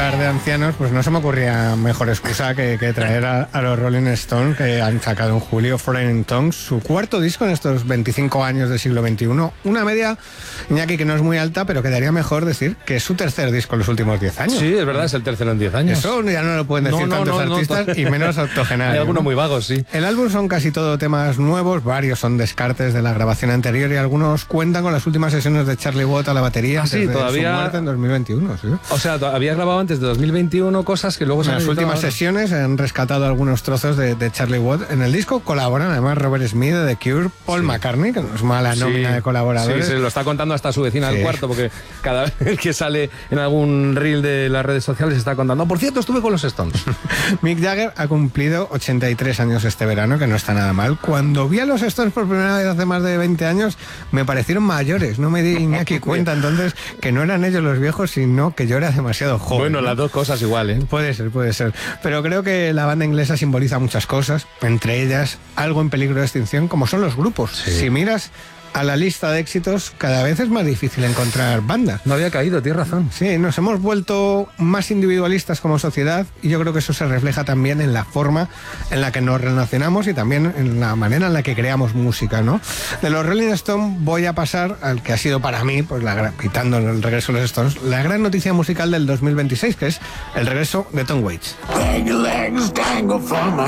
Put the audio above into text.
hablar de ancianos, pues no se me ocurría mejor excusa que traer a los Rolling Stones, que han sacado en julio Foreign Tongues, su cuarto disco en estos 25 años del siglo XXI. Una media, Iñaki, que no es muy alta, pero quedaría mejor decir que es su tercer disco en los últimos 10 años. Sí, es verdad, es el tercero en 10 años. Eso ya no lo pueden decir tantos artistas y menos octogenarios. Hay algunos muy vagos, sí. El álbum son casi todo temas nuevos, varios son descartes de la grabación anterior y algunos cuentan con las últimas sesiones de Charlie Watt a la batería sí, todavía... su muerte en 2021. ¿Sí? O sea, había grabado antes de 2021 cosas que luego se han... En las últimas sesiones han rescatado algunos trozos de Charlie Watt. En el disco colaboran además Robert Smith de The Cure, Paul McCartney, que no es mala nómina de colaboradores. Sí, se lo está contando hasta su vecina del cuarto, porque cada vez que sale en algún reel de las redes sociales está contando. Por cierto, estuve con los Stones. Mick Jagger ha cumplido 83 años este verano, que no está nada mal. Cuando vi a los Stones por primera vez hace más de 20 años, me parecieron mayores. No me di ni aquí cuenta entonces que no eran ellos los viejos, sino que yo era demasiado joven. Bueno, las dos cosas igual, ¿eh? Puede ser. Pero creo que la banda inglesa simboliza muchas cosas, entre ellas algo en peligro de extinción, como son los grupos. Sí. Si miras a la lista de éxitos, cada vez es más difícil encontrar bandas. No había caído, tienes razón. Sí, nos hemos vuelto más individualistas como sociedad y yo creo que eso se refleja también en la forma en la que nos relacionamos y también en la manera en la que creamos música, ¿no? De los Rolling Stones voy a pasar al que ha sido para mí, pues quitando el regreso de los Stones, la gran noticia musical del 2026, que es el regreso de Tom Waits.